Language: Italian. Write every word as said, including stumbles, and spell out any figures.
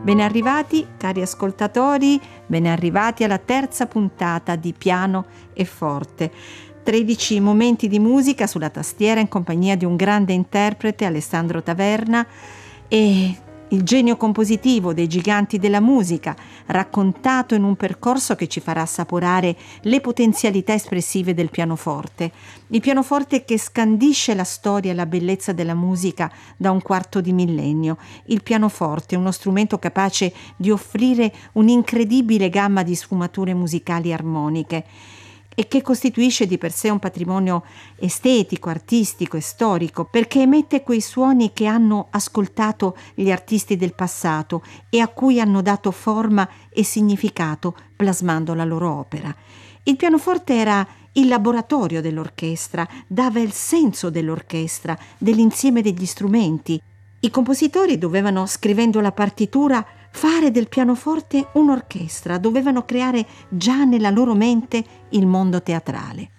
Ben arrivati, cari ascoltatori, ben arrivati alla terza puntata di Piano e Forte. tredici momenti di musica sulla tastiera in compagnia di un grande interprete, Alessandro Taverna, e il genio compositivo dei giganti della musica, raccontato in un percorso che ci farà assaporare le potenzialità espressive del pianoforte. Il pianoforte che scandisce la storia e la bellezza della musica da un quarto di millennio. Il pianoforte è uno strumento capace di offrire un'incredibile gamma di sfumature musicali armoniche e che costituisce di per sé un patrimonio estetico, artistico e storico, perché emette quei suoni che hanno ascoltato gli artisti del passato e a cui hanno dato forma e significato plasmando la loro opera. Il pianoforte era il laboratorio dell'orchestra, dava il senso dell'orchestra, dell'insieme degli strumenti. I compositori dovevano, scrivendo la partitura, fare del pianoforte un'orchestra, dovevano creare già nella loro mente il mondo teatrale.